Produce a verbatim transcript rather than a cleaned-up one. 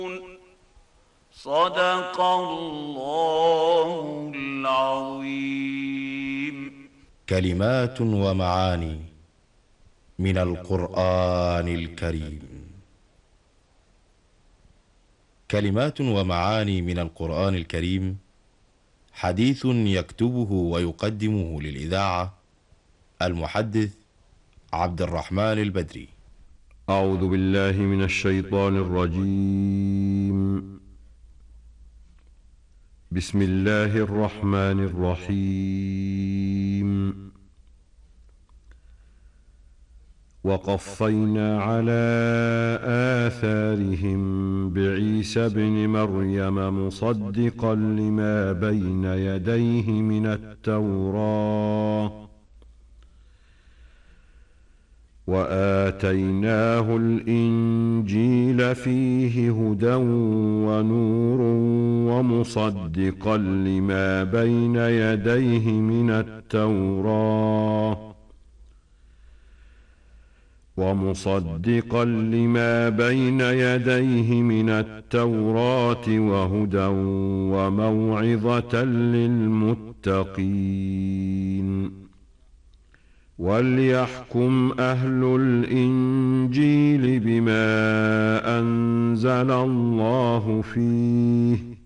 صدق الله العظيم. كلمات ومعاني من القرآن الكريم. كلمات ومعاني من القرآن الكريم، حديث يكتبه ويقدمه للإذاعة المحدث عبد الرحمن البدري. أعوذ بالله من الشيطان الرجيم. بسم الله الرحمن الرحيم. وقفينا على آثارهم بعيسى ابن مريم مصدقا لما بين يديه من التوراة، وآتيناه الإنجيل فيه هدى ونور ومصدقا لما بين يديه من التوراة ومصدقا لما بين يديه من التوراة وهدى وموعظة للمتقين. وليحكم أهل الإنجيل بما أنزل الله فيه،